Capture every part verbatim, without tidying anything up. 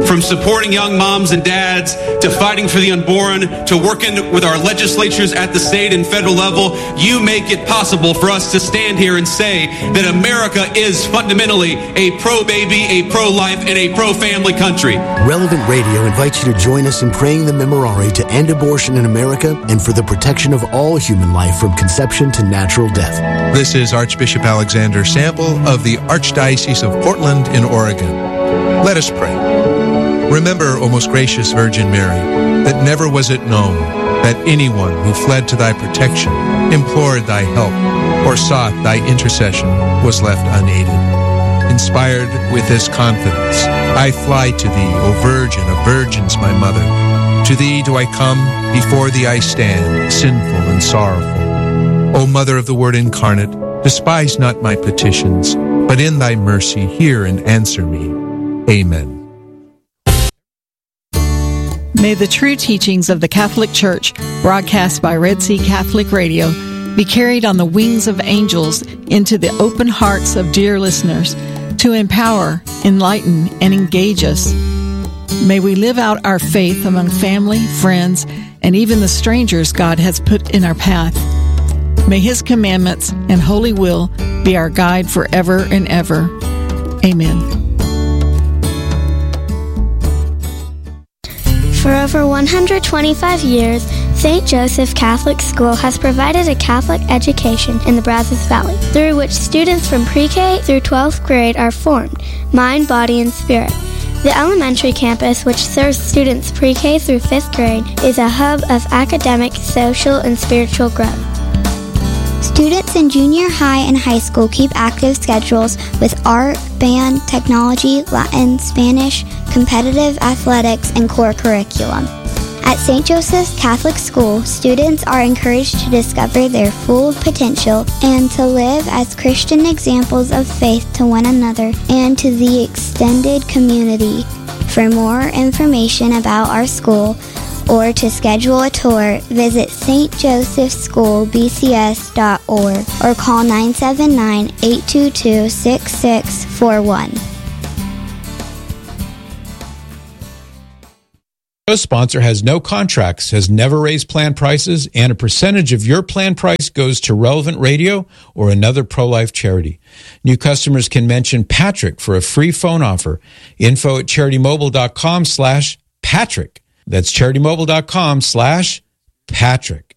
From supporting young moms and dads, to fighting for the unborn, to working with our legislatures at the state and federal level, you make it possible for us to stand here and say that America is fundamentally a pro-baby, a pro-life, and a pro-family country. Relevant Radio invites you to join us in praying the Memorare to end abortion in America and for the protection of all human life from conception to natural death. This is Archbishop Alexander Sample of the Archdiocese of Portland in Oregon. Let us pray. Remember, O most gracious Virgin Mary, that never was it known that anyone who fled to thy protection, implored thy help, or sought thy intercession was left unaided. Inspired with this confidence, I fly to thee, O Virgin of Virgins, my Mother. To thee do I come, before thee I stand, sinful and sorrowful. O Mother of the Word incarnate, despise not my petitions, but in thy mercy hear and answer me. Amen. May the true teachings of the Catholic Church, broadcast by Red Sea Catholic Radio, be carried on the wings of angels into the open hearts of dear listeners to empower, enlighten, and engage us. May we live out our faith among family, friends, and even the strangers God has put in our path. May His commandments and holy will be our guide forever and ever. Amen. For over one hundred twenty-five years, Saint Joseph Catholic School has provided a Catholic education in the Brazos Valley, through which students from pre-K through twelfth grade are formed, mind, body, and spirit. The elementary campus, which serves students pre-K through fifth grade, is a hub of academic, social, and spiritual growth. Students in junior high and high school keep active schedules with art, band, technology, Latin, Spanish, competitive athletics, and core curriculum. At Saint Joseph's Catholic School, students are encouraged to discover their full potential and to live as Christian examples of faith to one another and to the extended community. For more information about our school, or to schedule a tour, visit s t joseph school b c s dot org or call nine seven nine, eight two two, six six four one. The sponsor has no contracts, has never raised plan prices, and a percentage of your plan price goes to Relevant Radio or another pro-life charity. New customers can mention Patrick for a free phone offer. Info at charitymobile.com slash Patrick. That's charitymobile.com slash Patrick.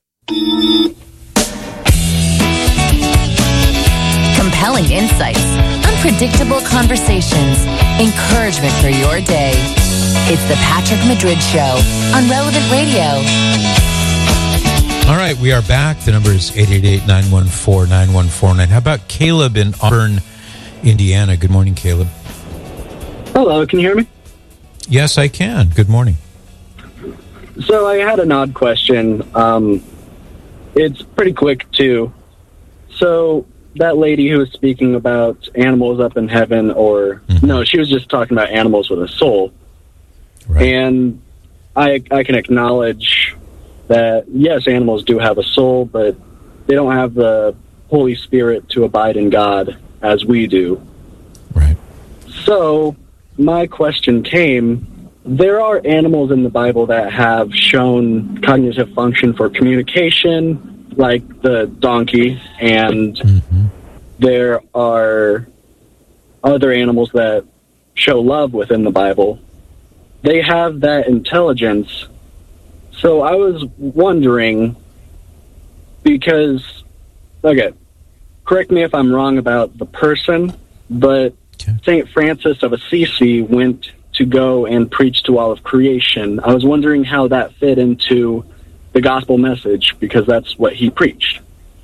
Compelling insights, unpredictable conversations, encouragement for your day. It's the Patrick Madrid Show on Relevant Radio. All right, we are back. The number is eight eight eight, nine one four, nine one four nine. How about Caleb in Auburn, Indiana? Good morning, Caleb. Hello, can you hear me? Yes, I can. Good morning. So I had an odd question. Um, it's pretty quick, too. So that lady who was speaking about animals up in heaven, or mm-hmm. no, she was just talking about animals with a soul. Right. And I, I can acknowledge that, yes, animals do have a soul, but they don't have the Holy Spirit to abide in God as we do. Right. So my question came... There are animals in the Bible that have shown cognitive function for communication, like the donkey, and mm-hmm. there are other animals that show love within the Bible. They have that intelligence. So I was wondering, because, okay, correct me if I'm wrong about the person, but okay. Saint Francis of Assisi went to go and preach to all of creation. I was wondering how that fit into the gospel message, because that's what he preached.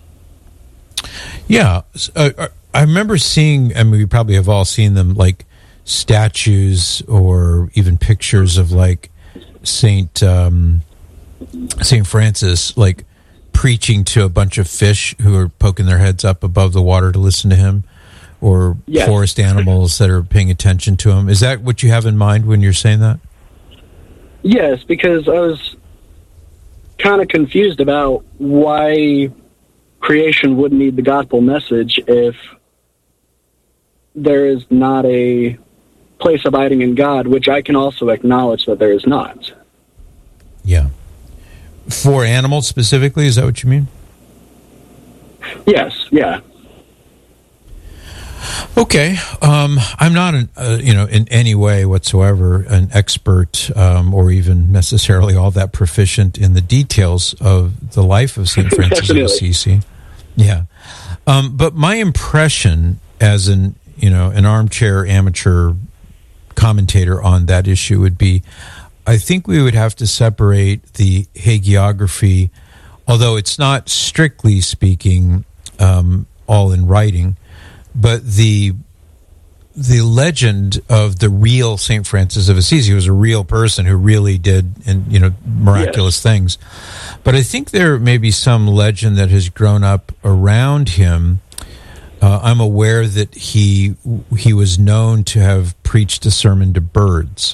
Yeah. Uh, I remember seeing, I mean, we probably have all seen them, like statues or even pictures of like Saint um, Saint Francis, like preaching to a bunch of fish who are poking their heads up above the water to listen to him. Or yes. Forest animals that are paying attention to him. Is that what you have in mind when you're saying that? Yes, because I was kind of confused about why creation would need the gospel message if there is not a place abiding in God, which I can also acknowledge that there is not. Yeah. For animals specifically, is that what you mean? Yes, yeah. Okay, um, I'm not, an, uh, you know, in any way whatsoever an expert um, or even necessarily all that proficient in the details of the life of Saint Francis of Assisi. Yeah, um, but my impression as an, you know, an armchair amateur commentator on that issue would be, I think we would have to separate the hagiography, although it's not strictly speaking um, all in writing. But the the legend of the real Saint Francis of Assisi, who was a real person who really did, and you know, miraculous yes. things. But I think there may be some legend that has grown up around him. Uh, I'm aware that he he was known to have preached a sermon to birds.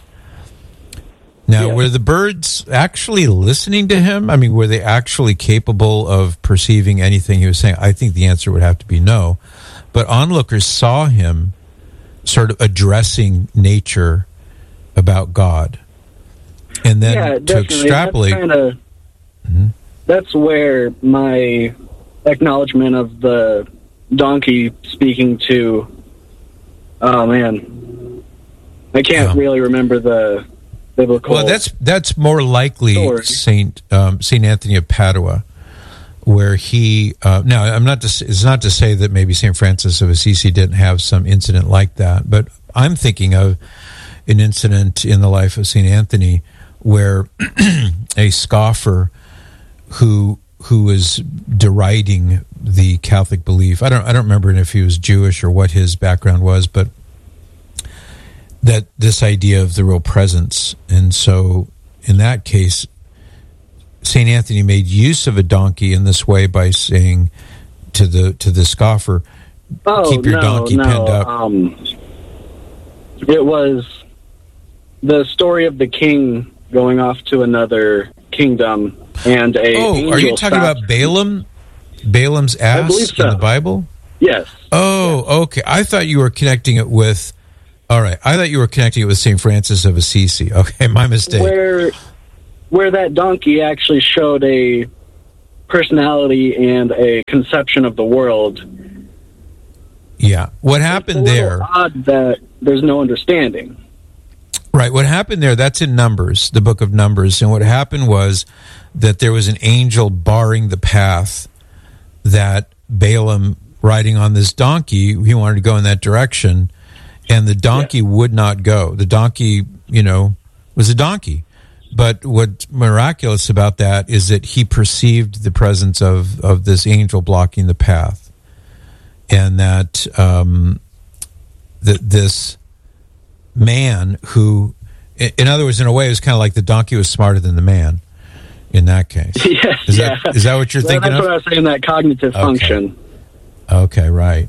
Now, yeah. were the birds actually listening to him? I mean, were they actually capable of perceiving anything he was saying? I think the answer would have to be no. But onlookers saw him sort of addressing nature about God. And then yeah, to definitely. extrapolate... That's, kinda, mm-hmm. that's where my acknowledgement of the donkey speaking to... Oh, man. I can't yeah. really remember the biblical... Well, that's that's more likely story. Saint um, Saint Anthony of Padua, where he uh, now I'm not to, it's not to say that maybe Saint Francis of Assisi didn't have some incident like that, but I'm thinking of an incident in the life of Saint Anthony where a scoffer who who was deriding the Catholic belief. I don't I don't remember if he was Jewish or what his background was, but that this idea of the real presence. And so in that case, Saint Anthony made use of a donkey in this way by saying to the to the scoffer, oh, keep your no, donkey no. penned up. Um, it was the story of the king going off to another kingdom and a Oh, are you talking about Balaam? Balaam's ass I believe so. in the Bible? Yes. Oh, yes. Okay. I thought you were connecting it with all right. I thought you were connecting it with Saint Francis of Assisi. Okay, my mistake. Where where that donkey actually showed a personality and a conception of the world. Yeah. What happened there? Odd that there's no understanding. Right. What happened there, that's in Numbers, the book of Numbers. And what happened was that there was an angel barring the path that Balaam, riding on this donkey, he wanted to go in that direction, and the donkey yeah. would not go. The donkey, you know, was a donkey. But what's miraculous about that is that he perceived the presence of, of this angel blocking the path. And that, um, that this man who, in other words, in a way, it was kind of like the donkey was smarter than the man in that case. Yes, is, yeah. that, is that what you're well, thinking that's of? That's what I was saying, that cognitive okay. function. Okay, right.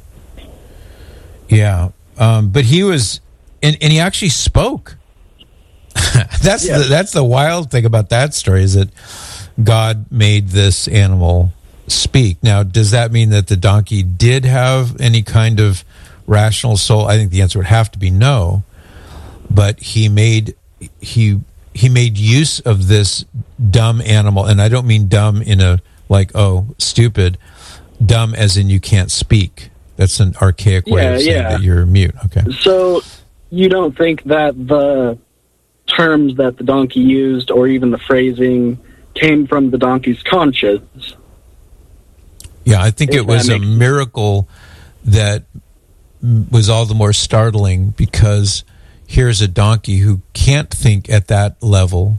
Yeah. Um, but he was, and, and he actually spoke. that's yes. the, that's the wild thing about that story, is that God made this animal speak. Now, does that mean that the donkey did have any kind of rational soul? I think the answer would have to be no. But he made he he made use of this dumb animal, and I don't mean dumb in a like oh stupid, dumb as in you can't speak. That's an archaic way yeah, of saying yeah. that you're mute. Okay. So you don't think that the terms that the donkey used, or even the phrasing, came from the donkey's conscience? Yeah, I think If it was a miracle that was all the more startling because here's a donkey who can't think at that level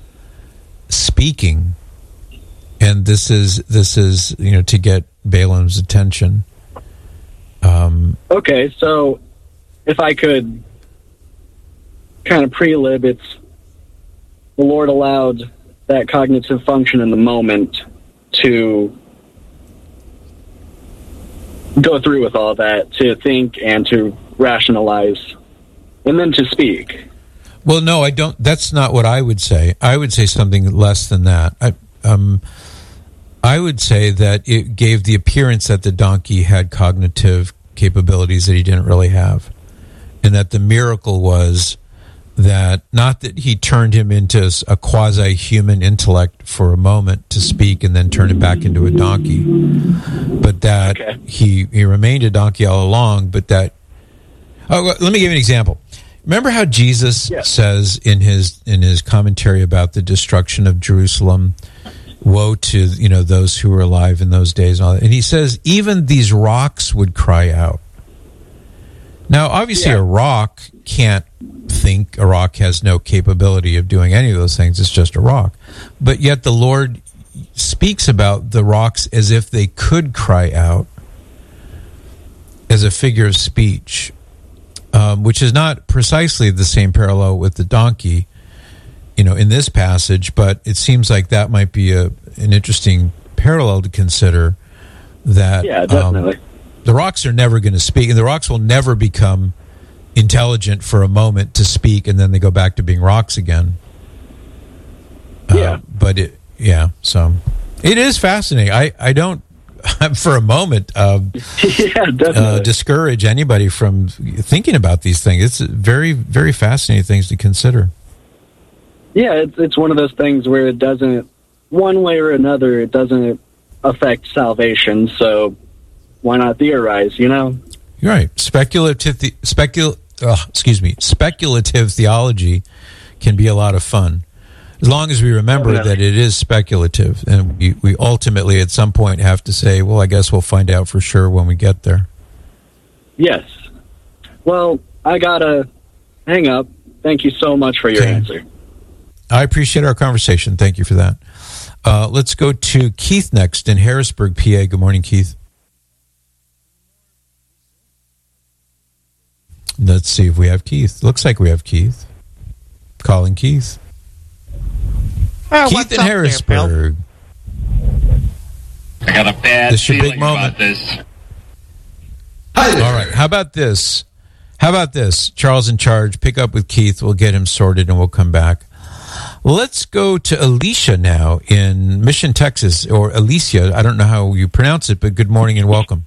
speaking, and this is this is you know to get Balaam's attention. Um, okay, so if I could kind of pre-lib, it's the Lord allowed that cognitive function in the moment to go through with all that, to think and to rationalize, and then to speak. Well, no, I don't. That's not what I would say. I would say something less than that. I, um, I would say that it gave the appearance that the donkey had cognitive capabilities that he didn't really have. and that the miracle was that not that he turned him into a quasi-human intellect for a moment to speak and then turned him back into a donkey, but that okay. he he remained a donkey all along, but that... Oh, let me give you an example. Remember how Jesus yeah. says in his in his commentary about the destruction of Jerusalem, woe to, you know, those who were alive in those days and all that. And he says, even these rocks would cry out. Now, obviously, yeah. a rock can't think. A rock has no capability of doing any of those things. It's just a rock. But yet the Lord speaks about the rocks as if they could cry out as a figure of speech, um, which is not precisely the same parallel with the donkey, you know, in this passage, but it seems like that might be a an interesting parallel to consider. That yeah, definitely. Um, the rocks are never going to speak, and the rocks will never become intelligent for a moment to speak, and then they go back to being rocks again. Yeah, uh, but it, yeah, so it is fascinating. I, I don't, for a moment, uh, yeah, definitely. Uh, discourage anybody from thinking about these things. It's very, very fascinating things to consider. Yeah, it's it's one of those things where it doesn't, one way or another, it doesn't affect salvation. So why not theorize? You know, you're right. Speculative, the, specul, uh, excuse me, speculative theology can be a lot of fun, as long as we remember Definitely. that it is speculative, and we, we ultimately at some point have to say, well, I guess we'll find out for sure when we get there. Yes. Well, I gotta hang up. Thank you so much for your okay. answer. I appreciate our conversation. Thank you for that. Uh, let's go to Keith next in Harrisburg, P A. Good morning, Keith. Let's see if we have Keith. Looks like we have Keith. Calling Keith. Oh, Keith in Harrisburg. There, I got a bad this feeling big moment. about this. Hi there. All right. How about this? How about this? Charles in charge. Pick up with Keith. We'll get him sorted and we'll come back. Let's go to Alicia now in Mission, Texas, or Alicia. I don't know how you pronounce it, but good morning and welcome.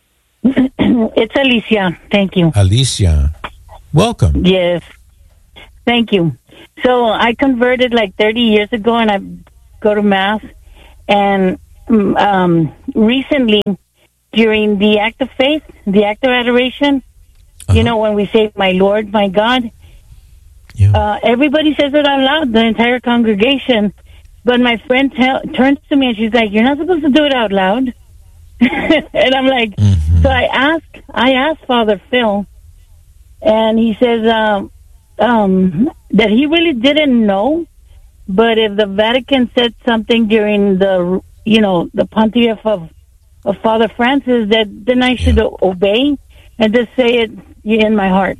It's Alicia. Thank you. Alicia. Welcome. Yes. Thank you. So I converted like thirty years ago, and I go to Mass. And um, recently, during the act of faith, the act of adoration, uh-huh. you know, when we say, my Lord, my God, yeah. uh, everybody says it out loud, the entire congregation. But my friend t- turns to me and she's like, you're not supposed to do it out loud. And I'm like, mm-hmm. so I asked, I asked Father Phil, and he says um, um, that he really didn't know, but if the Vatican said something during the, you know, the pontiff of, of Father Francis, that then I should yeah. obey and just say it in my heart.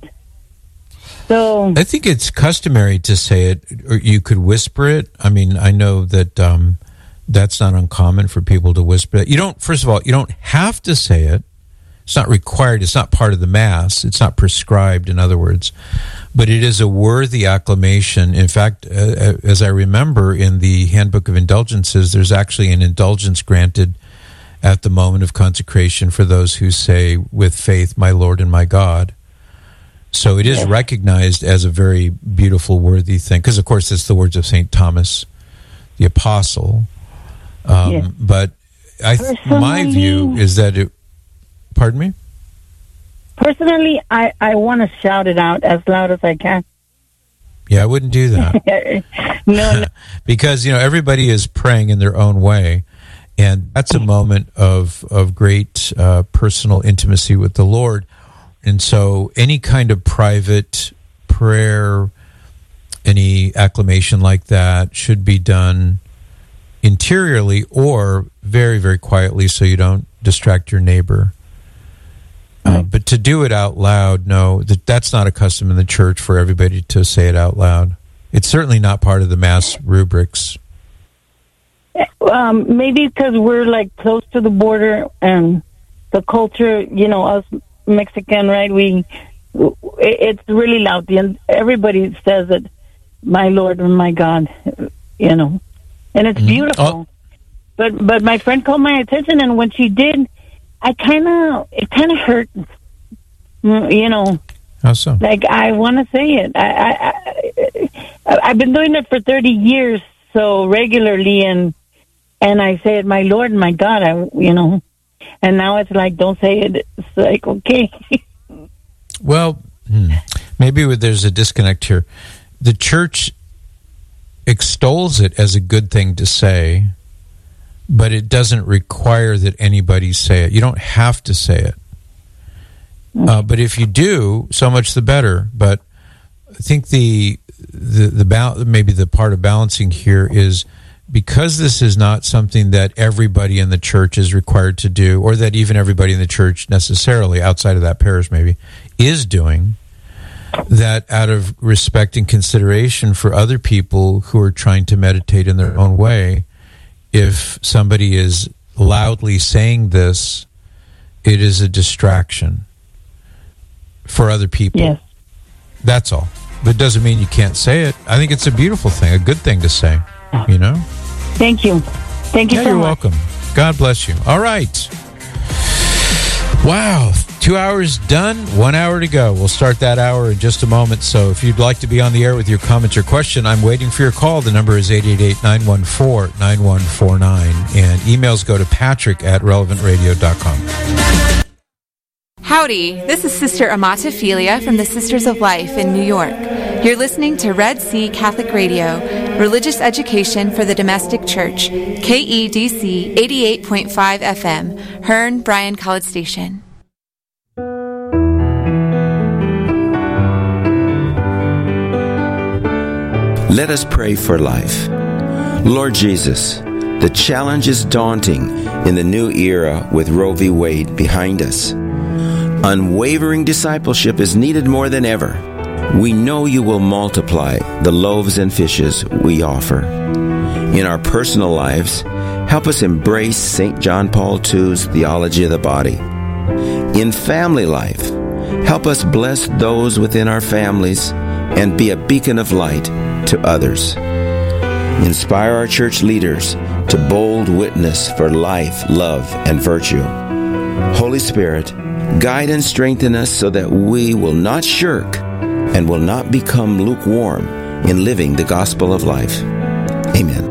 So I think it's customary to say it, or you could whisper it. I mean, I know that um, that's not uncommon for people to whisper it. You don't, first of all, you don't have to say it. It's not required. It's not part of the Mass. It's not prescribed, in other words. But it is a worthy acclamation. In fact, uh, as I remember in the Handbook of Indulgences, there's actually an indulgence granted at the moment of consecration for those who say, with faith, my Lord and my God. So it is recognized as a very beautiful, worthy thing. Because, of course, it's the words of Saint Thomas, the Apostle. Um, yeah. But I, th- my view is that it... Pardon me? Personally, I, I want to shout it out as loud as I can. Yeah, I wouldn't do that. no, no. Because, you know, everybody is praying in their own way. And that's a moment of, of great uh, personal intimacy with the Lord. And so any kind of private prayer, any acclamation like that should be done interiorly or very, very quietly so you don't distract your neighbor. Uh, but to do it out loud, no, that, that's not a custom in the church for everybody to say it out loud. It's certainly not part of the Mass rubrics. Um, maybe because we're like close to the border and the culture, you know, us Mexican, right? We, it's really loud. And everybody says it, my Lord and my God, you know, and it's mm-hmm. beautiful. Oh. But but my friend called my attention, and when she did, I kind of it kind of hurt, you know. How so? Like, I want to say it. I, I, I, I've been doing it for thirty years, so regularly, and and I say it, my Lord, my God, I, you know, and now it's like, don't say it. It's like, okay. Well, maybe there's a disconnect here. The church extols it as a good thing to say, but it doesn't require that anybody say it. You don't have to say it. Uh, but if you do, so much the better. But I think the the the ba- maybe the part of balancing here is, because this is not something that everybody in the church is required to do, or that even everybody in the church necessarily, outside of that parish maybe, is doing, that out of respect and consideration for other people who are trying to meditate in their own way, if somebody is loudly saying this, it is a distraction for other people. Yes. That's all. But it doesn't mean you can't say it. I think it's a beautiful thing, a good thing to say, you know? Thank you. Thank you yeah, so you're much. welcome. God bless you. All right. Wow. Two hours done, one hour to go. We'll start that hour in just a moment. So if you'd like to be on the air with your comment or question, I'm waiting for your call. The number is eight eight eight, nine one four, nine one four nine. And emails go to patrick at relevant radio dot com. Howdy, this is Sister Amata Philia from the Sisters of Life in New York. You're listening to Red Sea Catholic Radio, religious education for the domestic church, K E D C eighty-eight point five F M, Hearn, Bryan College Station. Let us pray for life. Lord Jesus, the challenge is daunting in the new era with Roe v. Wade behind us. Unwavering discipleship is needed more than ever. We know you will multiply the loaves and fishes we offer. In our personal lives, help us embrace Saint John Paul the Second's theology of the body. In family life, help us bless those within our families and be a beacon of light to others. Inspire our church leaders to bold witness for life, love, and virtue. Holy Spirit, guide and strengthen us so that we will not shirk and will not become lukewarm in living the gospel of life. Amen.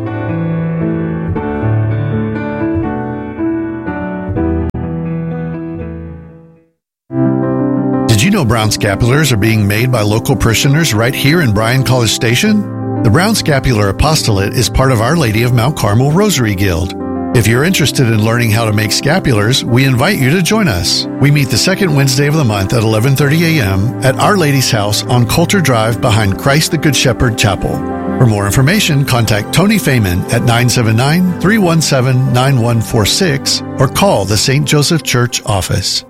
Did you know brown scapulars are being made by local parishioners right here in Bryan College Station? The Brown Scapular Apostolate is part of Our Lady of Mount Carmel Rosary Guild. If you're interested in learning how to make scapulars, we invite you to join us. We meet the second Wednesday of the month at eleven thirty a.m. at Our Lady's house on Coulter Drive behind Christ the Good Shepherd Chapel. For more information, contact Tony Feynman at nine seven nine, three one seven, nine one four six or call the Saint Joseph Church office.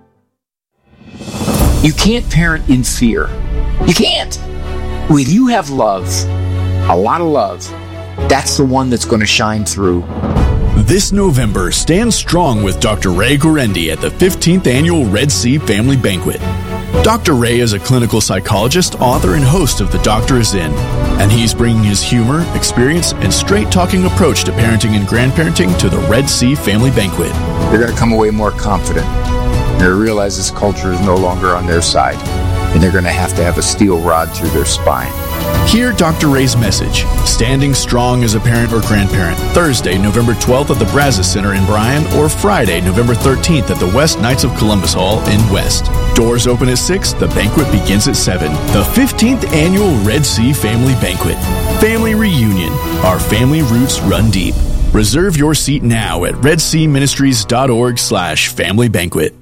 You can't parent in fear. You can't. When you have love, a lot of love, that's the one that's going to shine through. This November, stand strong with Doctor Ray Guarendi at the fifteenth Annual Red Sea Family Banquet. Doctor Ray is a clinical psychologist, author, and host of The Doctor Is In, and he's bringing his humor, experience, and straight-talking approach to parenting and grandparenting to the Red Sea Family Banquet. They're going to come away more confident. They're going to realize this culture is no longer on their side, and they're going to have to have a steel rod through their spine. Hear Doctor Ray's message, Standing Strong as a Parent or Grandparent, Thursday, November twelfth at the Brazos Center in Bryan, or Friday, November thirteenth at the West Knights of Columbus Hall in West. Doors open at six, the banquet begins at seven. The fifteenth Annual Red Sea Family Banquet. Family Reunion. Our family roots run deep. Reserve your seat now at redseaministries.org slash family banquet.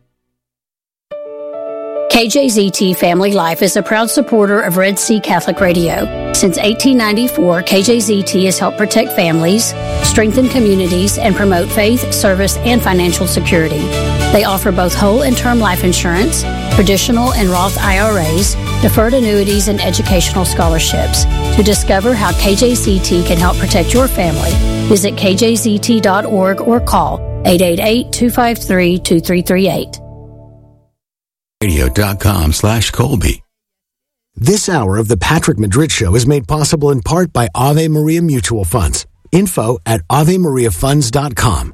K J Z T Family Life is a proud supporter of Red Sea Catholic Radio. Since eighteen ninety-four, K J Z T has helped protect families, strengthen communities, and promote faith, service, and financial security. They offer both whole and term life insurance, traditional and Roth I R As, deferred annuities, and educational scholarships. To discover how K J Z T can help protect your family, visit k j z t dot org or call eight eight eight, two five three, two three three eight. Radio.com slash Colby. This hour of the Patrick Madrid Show is made possible in part by Ave Maria Mutual Funds. Info at ave maria funds dot com.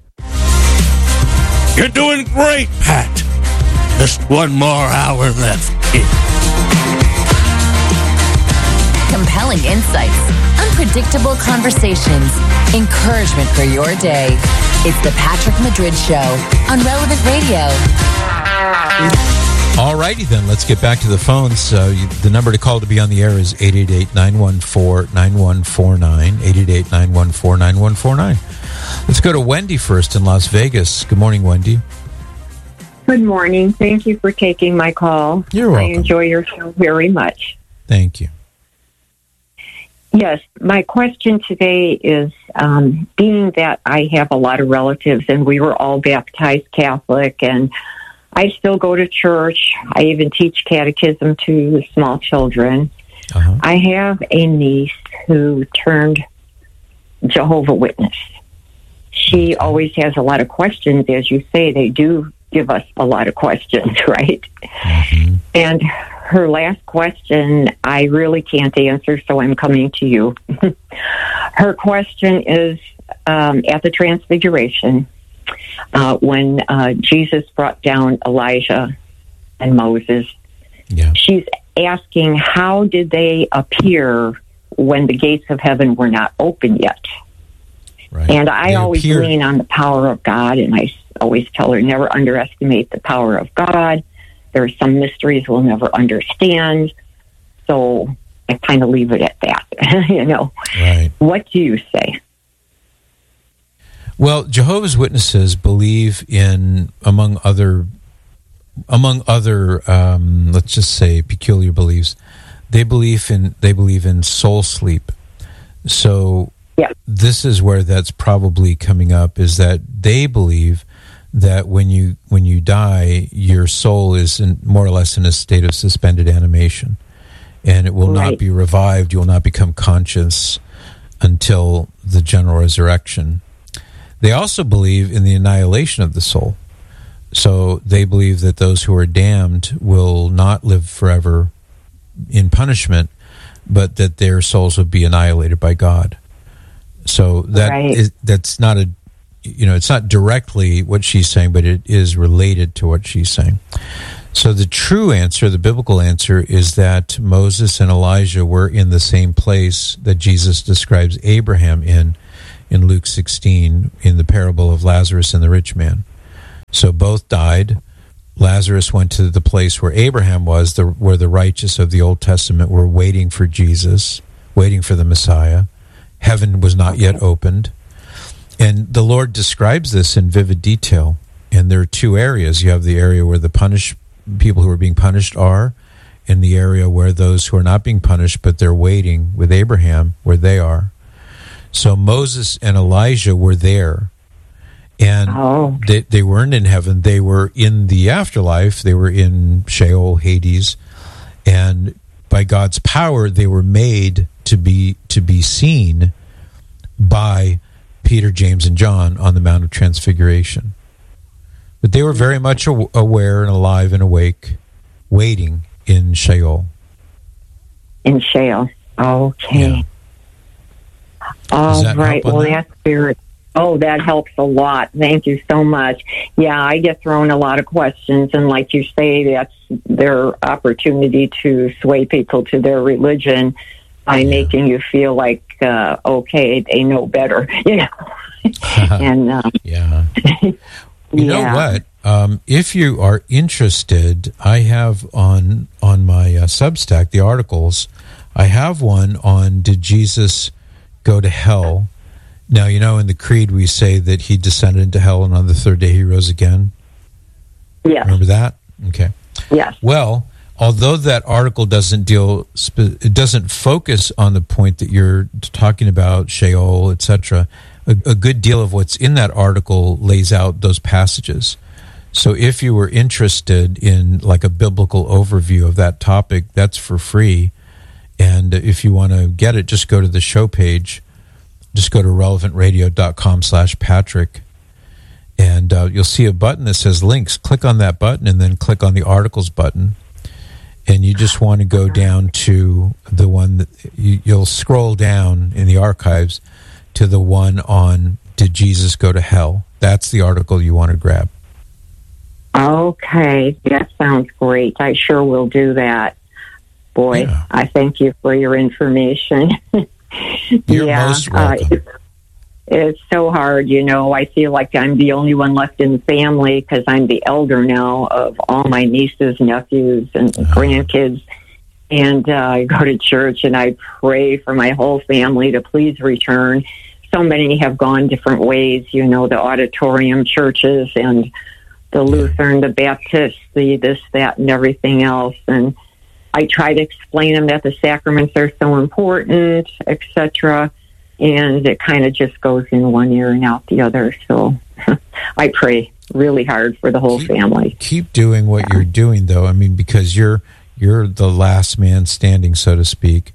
You're doing great, Pat. Just one more hour left. compelling insights, unpredictable conversations, encouragement for your day. It's the Patrick Madrid Show on Relevant Radio. All righty then, let's get back to the phones. Uh, you, the number to call to be on the air is eight eight eight, nine one four, nine one four nine, eight eight eight, nine one four, nine one four nine. Let's go to Wendy first in Las Vegas. Good morning, Wendy. Good morning. Thank you for taking my call. You're welcome. I enjoy your show very much. Thank you. Yes, my question today is, um, being that I have a lot of relatives and we were all baptized Catholic, and I still go to church. I even teach catechism to small children. Uh-huh. I have a niece who turned Jehovah's Witness. She always has a lot of questions. As you say, they do give us a lot of questions, right? Mm-hmm. And her last question, I really can't answer, so I'm coming to you. Her question is, um, at the Transfiguration, uh, when uh, Jesus brought down Elijah and Moses, yeah. she's asking, how did they appear when the gates of heaven were not open yet? Right. And I they always appear- lean on the power of God, and I always tell her, never underestimate the power of God. There are some mysteries we'll never understand. So I kind of leave it at that, you know. Right. What do you say? Well, Jehovah's Witnesses believe in, among other, among other, um, let's just say, peculiar beliefs, they believe in they believe in soul sleep. So yeah. This is where that's probably coming up, is that they believe that when you when you die, your soul is in, more or less in a state of suspended animation, and it will right. not be revived. You will not become conscious until the general resurrection. They also believe in the annihilation of the soul. So they believe that those who are damned will not live forever in punishment, but that their souls will be annihilated by God. So that right. is, that's not a, you know, it's not directly what she's saying, but it is related to what she's saying. So the true answer, the biblical answer, is that Moses and Elijah were in the same place that Jesus describes Abraham in, in Luke sixteen, in the parable of Lazarus and the rich man. So both died. Lazarus went to the place where Abraham was, the, where the righteous of the Old Testament were waiting for Jesus, waiting for the Messiah. Heaven was not yet opened. And the Lord describes this in vivid detail. And there are two areas. You have the area where the punished people who are being punished are, and the area where those who are not being punished, but they're waiting with Abraham, where they are. So Moses and Elijah were there. And oh. they, they weren't in heaven. They were in the afterlife. They were in Sheol, Hades. And by God's power, they were made to be to be seen by Peter, James, and John on the Mount of Transfiguration. But they were very much aware and alive and awake, waiting in Sheol. In Sheol. Okay. Yeah. All right. Well, that? that's very... Oh, that helps a lot. Thank you so much. Yeah, I get thrown a lot of questions, and like you say, that's their opportunity to sway people to their religion by yeah. making you feel like, uh, okay, they know better, you know. and um, yeah, you yeah. know what? Um, if you are interested, I have on on my uh, Substack the articles. I have one on did Jesus go to hell? Now, you know, in the Creed, we say that he descended into hell and on the third day he rose again. Yeah. Remember that? Okay. Yes. Well, although that article doesn't deal, it doesn't focus on the point that you're talking about, Sheol, et cetera, a, a good deal of what's in that article lays out those passages. So if you were interested in like a biblical overview of that topic, that's for free. And if you want to get it, just go to the show page. Just go to relevantradio.com slash Patrick, and uh, you'll see a button that says links. Click on that button and then click on the articles button. And you just want to go down to the one that you, you'll scroll down in the archives to the one on Did Jesus Go to Hell? That's the article you want to grab. Okay, that sounds great. I sure will do that. boy, Yeah. I thank you for your information. You're yeah, most welcome. Uh, it's, it's so hard, you know. I feel like I'm the only one left in the family because I'm the elder now of all my nieces, nephews, and Uh-huh. grandkids. And uh, I go to church and I pray for my whole family to please return. So many have gone different ways, you know, the auditorium churches and the Lutheran, the Baptist, the this, that, and everything else. And I try to explain them that the sacraments are so important, et cetera. And it kind of just goes in one ear and out the other. So I pray really hard for the whole keep, family. Keep doing what yeah. you're doing, though. I mean, because you're you're the last man standing, so to speak.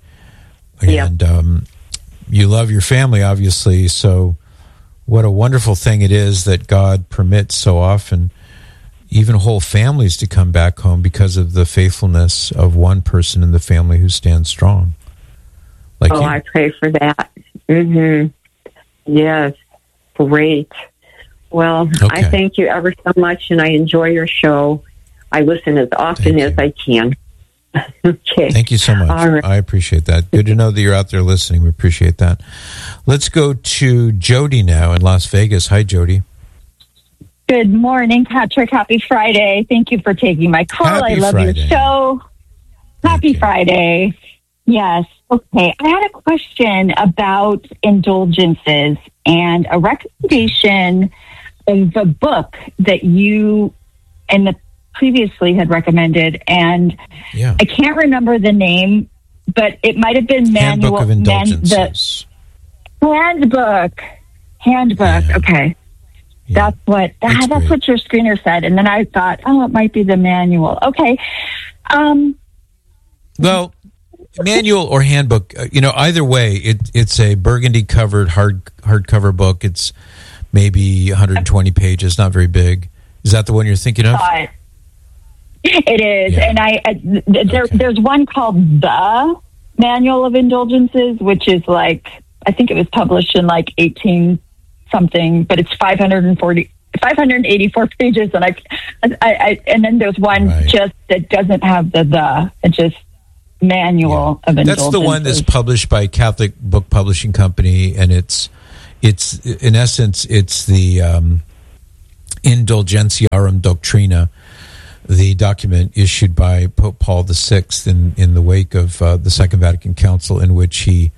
And yeah. um, you love your family, obviously. So what a wonderful thing it is that God permits so often even whole families to come back home because of the faithfulness of one person in the family who stands strong. Like oh, you. I pray for that. Mm-hmm. Yes, great. Well, okay. I thank you ever so much, and I enjoy your show. I listen as often as I can. Okay. Thank you so much. All right. I appreciate that. Good to know that you're out there listening. We appreciate that. Let's go to Jody now in Las Vegas. Hi, Jody. Good morning, Patrick. Happy Friday. Thank you for taking my call. Happy I love Friday. your show. Happy Friday. Yes. Okay. I had a question about indulgences and a recommendation of a book that you and the previously had recommended, and yeah. I can't remember the name, but it might have been manual. Handbook of Indulgences. Man, the handbook. Handbook. Yeah. Okay. Yeah. That's what that's, that's what your screener said, and then I thought, oh, it might be the manual. Okay. Um. Well, manual or handbook, you know, either way, it, it's a burgundy covered hard hardcover book. It's maybe one hundred twenty pages, not very big. Is that the one you're thinking of? Uh, it is, yeah. and I uh, there, okay. there's one called The Manual of Indulgences, which is like I think it was published in like eighteen something, but it's five hundred forty, five hundred eighty-four pages, and I, I, I and then there's one right. just that doesn't have the the, it's just Manual yeah. of Indulgences. That's the one that's published by Catholic Book Publishing Company, and it's it's in essence it's the um, Indulgentiarum Doctrina, the document issued by Pope Paul the Sixth in, in the wake of uh, the Second Vatican Council, in which he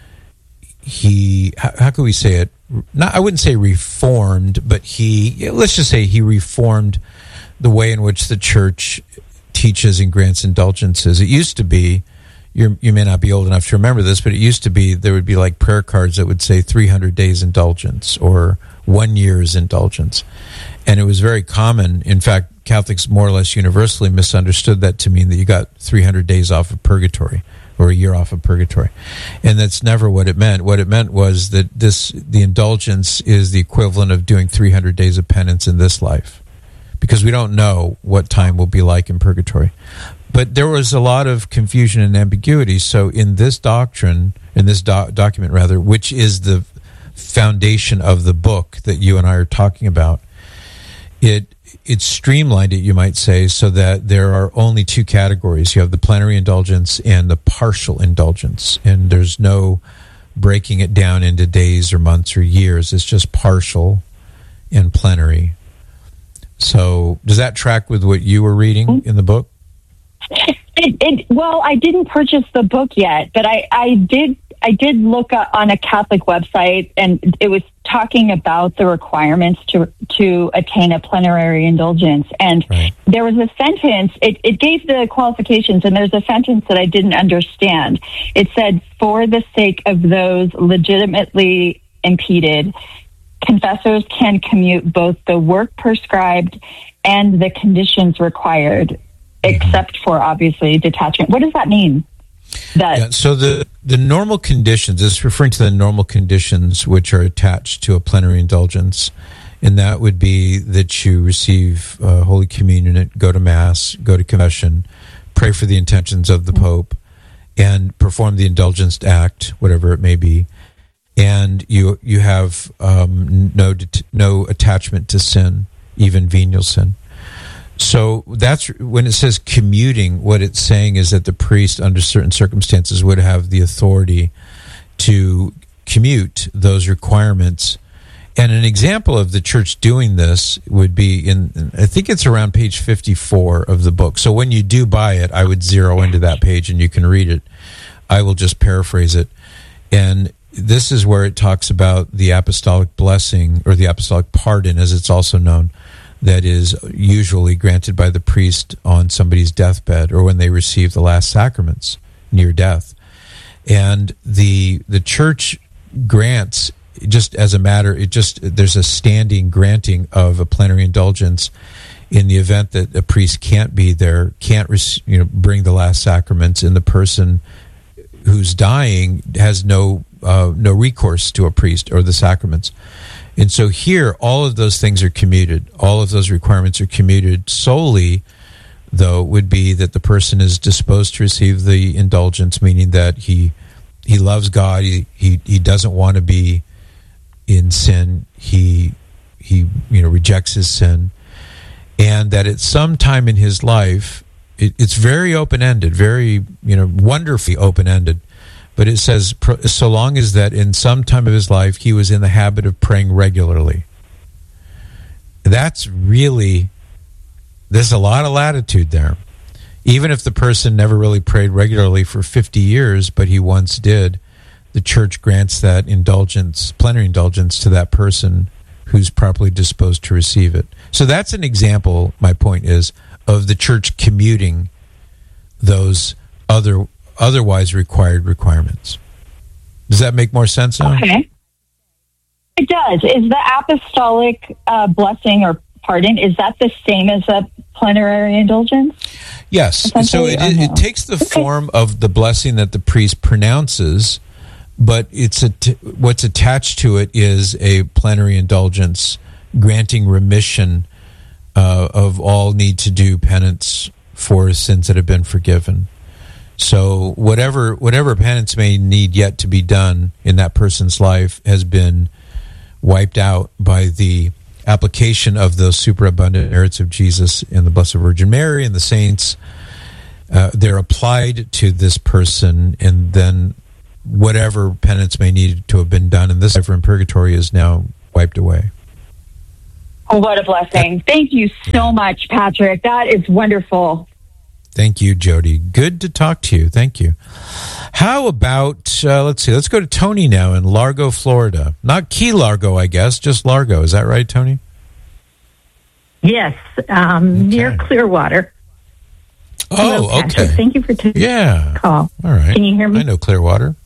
he how, how can we say it? Not I wouldn't say reformed, but he let's just say he reformed the way in which the Church teaches and grants indulgences. It used to be, you you may not be old enough to remember this, but it used to be there would be like prayer cards that would say three hundred days indulgence or one year's indulgence. And it was very common. In fact, Catholics more or less universally misunderstood that to mean that you got three hundred days off of purgatory or a year off of purgatory. And that's never what it meant. What it meant was that this the indulgence is the equivalent of doing three hundred days of penance in this life, because we don't know what time will be like in purgatory. But there was a lot of confusion and ambiguity. So in this doctrine, in this do- document rather, which is the foundation of the book that you and I are talking about, it it streamlined it, you might say, so that there are only two categories. You have the plenary indulgence and the partial indulgence. And there's no breaking it down into days or months or years. It's just partial and plenary. So does that track with what you were reading in the book? It, it, well, I didn't purchase the book yet, but I, I did I did look on a Catholic website, and it was talking about the requirements to to attain a plenary indulgence. And right. there was a sentence, it, it gave the qualifications, and there's a sentence that I didn't understand. It said, for the sake of those legitimately impeded, confessors can commute both the work prescribed and the conditions required, except for, obviously, detachment. What does that mean? That yeah, so the, the normal conditions, is referring to the normal conditions which are attached to a plenary indulgence, and that would be that you receive uh, Holy Communion, go to Mass, go to confession, pray for the intentions of the Pope, and perform the indulgence act, whatever it may be. And you you have um, no no attachment to sin, even venial sin. So that's when it says commuting, what it's saying is that the priest, under certain circumstances, would have the authority to commute those requirements. And an example of the church doing this would be in, I think it's around page fifty-four of the book. So when you do buy it, I would zero into that page and you can read it. I will just paraphrase it. And this is where it talks about the apostolic blessing, or the apostolic pardon, as it's also known, that is usually granted by the priest on somebody's deathbed or when they receive the last sacraments near death. And the the church grants, just as a matter, it just there's a standing granting of a plenary indulgence in the event that a priest can't be there, can't you know bring the last sacraments, and the person who's dying has no uh, no recourse to a priest or the sacraments. And so here, all of those things are commuted. All of those requirements are commuted. Solely, though, would be that the person is disposed to receive the indulgence, meaning that he he loves God. He he, he doesn't want to be in sin. He he you know rejects his sin, and that at some time in his life, it, it's very open ended, very you know wonderfully open ended. But it says, so long as that in some time of his life, he was in the habit of praying regularly. That's really, there's a lot of latitude there. Even if the person never really prayed regularly for fifty years, but he once did, the church grants that indulgence, plenary indulgence, to that person who's properly disposed to receive it. So that's an example, my point is, of the church commuting those other otherwise required requirements. Does that make more sense now? Okay. It does. Is the apostolic uh, blessing or pardon, is that the same as a plenary indulgence? Yes. So it, it, it takes the okay. form of the blessing that the priest pronounces, but it's a t- what's attached to it is a plenary indulgence granting remission uh, of all need to do penance for sins that have been forgiven. So whatever whatever penance may need yet to be done in that person's life has been wiped out by the application of those superabundant merits of Jesus and the Blessed Virgin Mary and the saints. Uh, they're applied to this person, and then whatever penance may need to have been done in this life or in purgatory is now wiped away. Oh, what a blessing. Thank you so much, Patrick. That is wonderful. Thank you, Jody. Good to talk to you. Thank you. How about, uh, let's see, let's go to Tony now in Largo, Florida. Not Key Largo, I guess, just Largo. Is that right, Tony? Yes, um, okay. Near Clearwater. Oh, Hello, okay. Thank you for taking yeah. the call. All right. Can you hear me? I know Clearwater.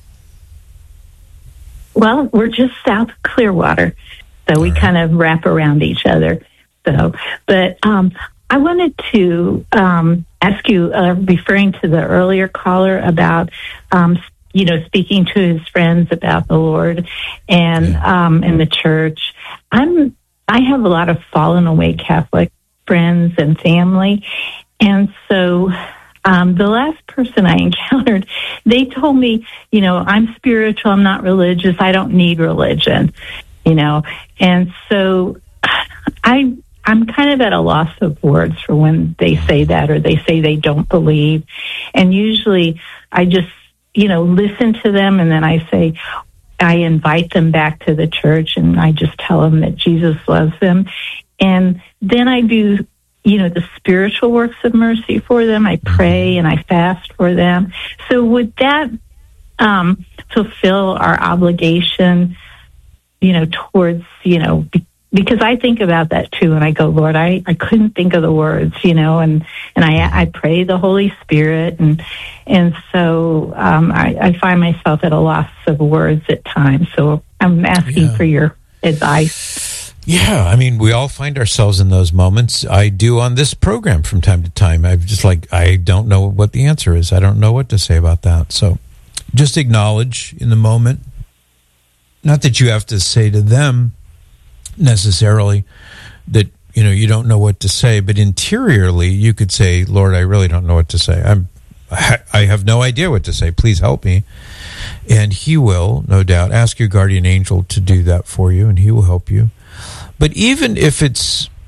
Well, we're just south of Clearwater, so All we right. kind of wrap around each other. So, but um, I wanted to um, ask you, uh, referring to the earlier caller about, um, you know, speaking to his friends about the Lord and yeah. um, and the church. I'm I have a lot of fallen away Catholic friends and family, and so um, the last person I encountered, they told me, you know, I'm spiritual, I'm not religious, I don't need religion, you know, and so I. I'm kind of at a loss of words for when they say that or they say they don't believe. And usually I just, you know, listen to them, and then I say, I invite them back to the church, and I just tell them that Jesus loves them. And then I do, you know, the spiritual works of mercy for them. I pray and I fast for them. So would that um, fulfill our obligation, you know, towards, you know, be- because I think about that too, and I go, Lord, I, I couldn't think of the words, you know, and, and I I pray the Holy Spirit, and and so um, I, I find myself at a loss of words at times. So I'm asking yeah. for your advice. Yeah, I mean, we all find ourselves in those moments. I do on this program from time to time. I'm just like, I don't know what the answer is. I don't know what to say about that. So just acknowledge in the moment, not that you have to say to them necessarily that, you know, you don't know what to say, but interiorly you could say, Lord, I really don't know what to say. I'm I have no idea what to say. Please help me. And he will, no doubt, ask your guardian angel to do that for you, and he will help you. But even if it's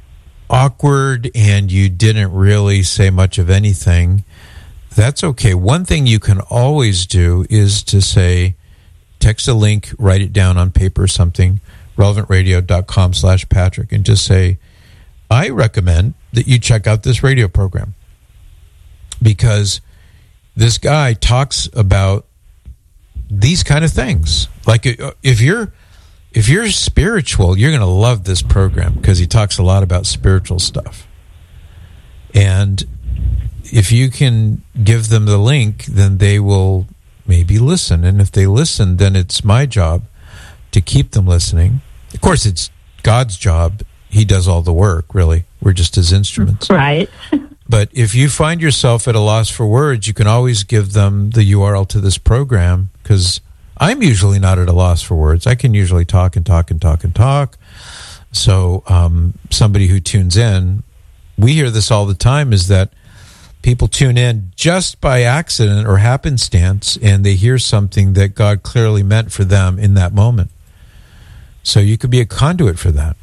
awkward and you didn't really say much of anything, that's okay. One thing you can always do is to say, text a link, write it down on paper or something, relevantradio.com slash Patrick, and just say, I recommend that you check out this radio program because this guy talks about these kind of things. Like if you're if you're spiritual, you're going to love this program because he talks a lot about spiritual stuff. And if you can give them the link, then they will maybe listen. And if they listen, then it's my job to keep them listening. Of course, it's God's job. He does all the work, really. We're just his instruments. Right. But if you find yourself at a loss for words, you can always give them the U R L to this program, because I'm usually not at a loss for words. I can usually talk and talk and talk and talk. So um, somebody who tunes in, we hear this all the time, is that people tune in just by accident or happenstance, and they hear something that God clearly meant for them in that moment. So you could be a conduit for that.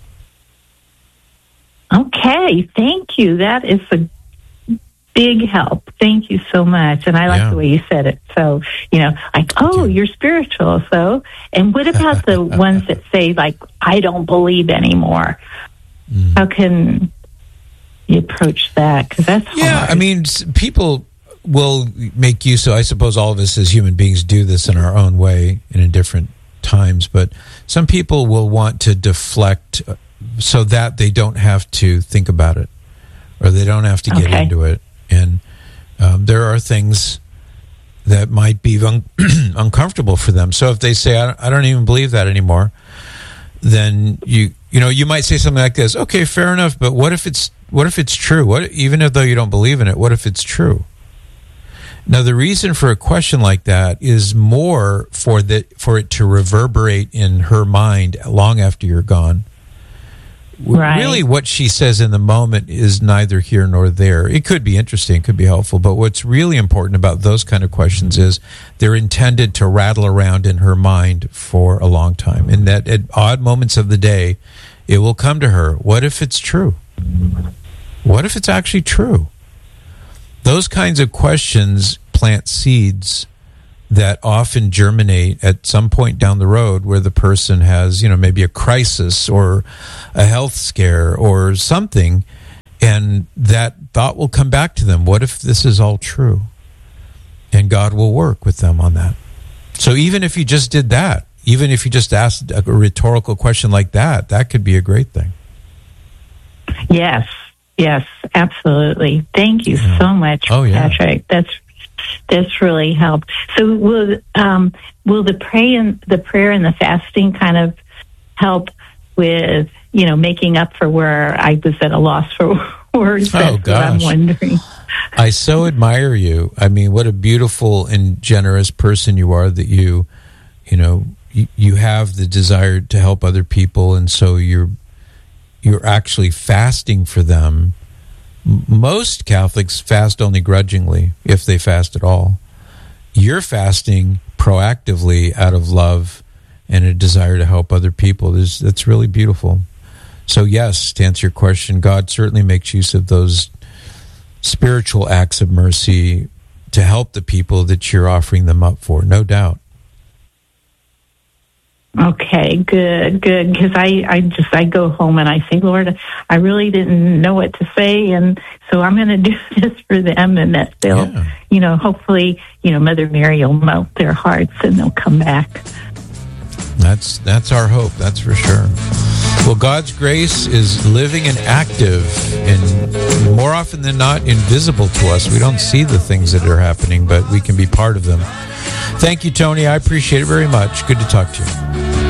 Okay, thank you. That is a big help. Thank you so much. And I like Yeah. the way you said it. So, you know, like, oh, you're spiritual. So, and what about the ones that say, like, I don't believe anymore? Mm. How can you approach that? Because that's hard. Yeah, I mean, s- people will make use of, I suppose all of us as human beings do this in our own way and in different times, but some people will want to deflect uh, so that they don't have to think about it or they don't have to get Okay. into it. And um, there are things that might be un- uncomfortable for them. So if they say, I don't, I don't even believe that anymore, then you you know, you might say something like this, okay, fair enough, but what if it's what if it's true? What even though you don't believe in it, what if it's true? Now, the reason for a question like that is more for the for it to reverberate in her mind long after you're gone. W- Right. Really, what she says in the moment is neither here nor there. It could be interesting, it could be helpful, but what's really important about those kind of questions is they're intended to rattle around in her mind for a long time. And that at odd moments of the day, it will come to her. What if it's true? What if it's actually true? Those kinds of questions plant seeds that often germinate at some point down the road where the person has, you know, maybe a crisis or a health scare or something, and that thought will come back to them. What if this is all true? And God will work with them on that. So even if you just did that, even if you just asked a rhetorical question like that, that could be a great thing. Yes, yes, absolutely. Thank you so much, Oh, yeah. Patrick. That's that's really helped. So will um, will the pray and the prayer and the fasting kind of help with, you know, making up for where I was at a loss for words? Oh, That's what I'm gosh. wondering. I so admire you. I mean, what a beautiful and generous person you are that you, you know, you, you have the desire to help other people, and so you're you're actually fasting for them. M- Most Catholics fast only grudgingly, if they fast at all. You're fasting proactively out of love and a desire to help other people. There's, that's really beautiful. So yes, to answer your question, God certainly makes use of those spiritual acts of mercy to help the people that you're offering them up for, no doubt. Okay, good, good. Because I, I just, I go home and I say, Lord, I really didn't know what to say, and so I'm going to do this for them, and that they'll, Yeah. you know, hopefully, you know, Mother Mary will melt their hearts and they'll come back. That's that's our hope, that's for sure. Well, God's grace is living and active, and more often than not, invisible to us. We don't see the things that are happening, but we can be part of them. Thank you, Tony. I appreciate it very much. Good to talk to you.